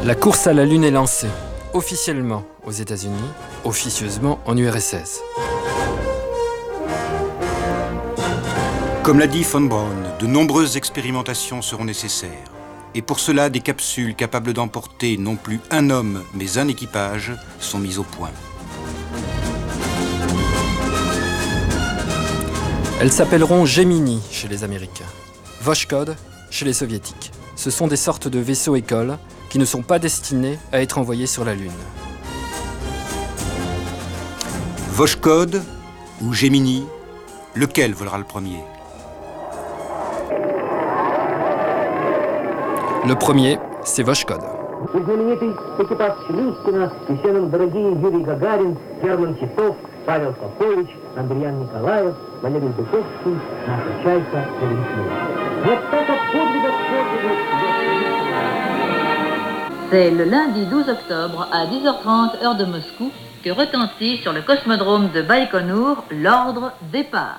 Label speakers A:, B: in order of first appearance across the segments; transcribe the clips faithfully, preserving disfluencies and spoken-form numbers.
A: La course à la Lune est lancée, officiellement aux États-Unis, officieusement en U R S S.
B: Comme l'a dit von Braun, de nombreuses expérimentations seront nécessaires. Et pour cela, des capsules capables d'emporter non plus un homme, mais un équipage sont mises au point.
A: Elles s'appelleront Gemini chez les Américains, Voskhod chez les Soviétiques. Ce sont des sortes de vaisseaux écoles qui ne sont pas destinés à être envoyés sur la Lune.
B: Voskhod ou Gemini, lequel volera le premier ?
A: Le premier, c'est Voskhod.
C: C'est le lundi douze octobre à dix heures trente heure de Moscou que retentit sur le cosmodrome de Baïkonour l'ordre départ.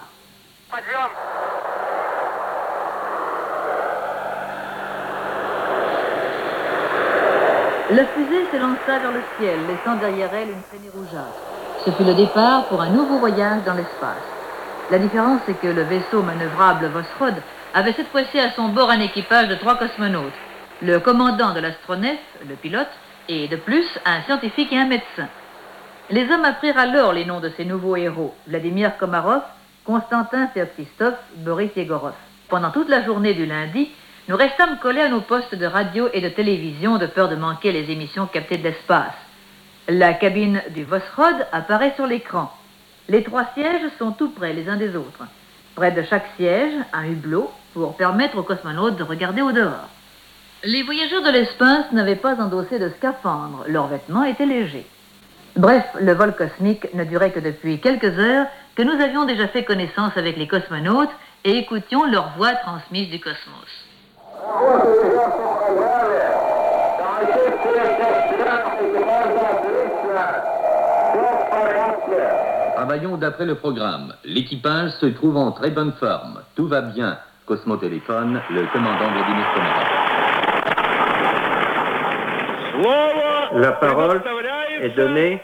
C: La fusée s'élança vers le ciel, laissant derrière elle une traînée rougeâtre. Ce fut le départ pour un nouveau voyage dans l'espace. La différence est que le vaisseau manœuvrable Voskhod avait cette fois-ci à son bord un équipage de trois cosmonautes. Le commandant de l'astronef, le pilote, et de plus un scientifique et un médecin. Les hommes apprirent alors les noms de ces nouveaux héros, Vladimir Komarov, Konstantin Feoktistov, Boris Yegorov. Pendant toute la journée du lundi, nous restâmes collés à nos postes de radio et de télévision de peur de manquer les émissions captées de l'espace. La cabine du Voskhod apparaît sur l'écran. Les trois sièges sont tout près les uns des autres. Près de chaque siège, un hublot pour permettre aux cosmonautes de regarder au dehors. Les voyageurs de l'espace n'avaient pas endossé de scaphandre, leurs vêtements étaient légers. Bref, le vol cosmique ne durait que depuis quelques heures que nous avions déjà fait connaissance avec les cosmonautes et écoutions leurs voix transmises du cosmos.
D: Travaillons d'après le programme. L'équipage se trouve en très bonne forme. Tout va bien. Cosmotéléphone, le commandant Vladimir Komarov.
E: La parole est donnée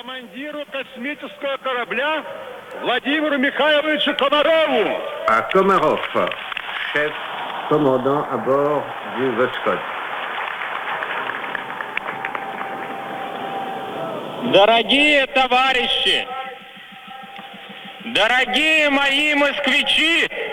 E: à Komarov, chef commandant à bord du Voskhod.
F: Дорогие товарищи, дорогие мои москвичи,